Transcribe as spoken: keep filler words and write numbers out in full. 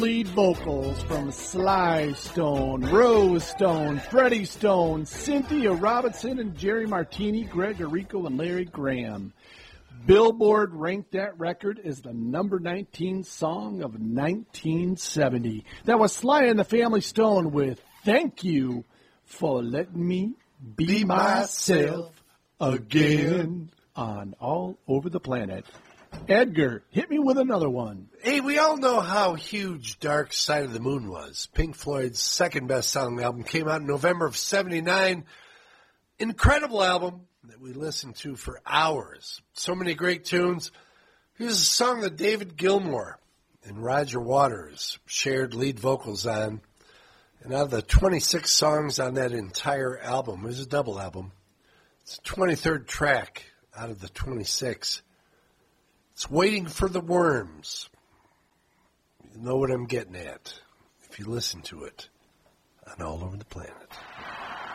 Lead vocals from Sly Stone, Rose Stone, Freddie Stone, Cynthia Robinson, and Jerry Martini, Greg Arrico, and Larry Graham. Billboard ranked that record as the number nineteen song of nineteen seventy. That was Sly and the Family Stone with Thank You for Letting Me Be, be Myself Again on All Over the Planet. Edgar, hit me with another one. Hey, we all know how huge Dark Side of the Moon was. Pink Floyd's second best-selling album came out in November of seventy-nine. Incredible album that we listened to for hours. So many great tunes. Here's a song that David Gilmour and Roger Waters shared lead vocals on. And out of the twenty-six songs on that entire album, it was a double album, it's the twenty-third track out of the twenty-six. It's Waiting for the Worms. You know what I'm getting at if you listen to it on All Over the Planet.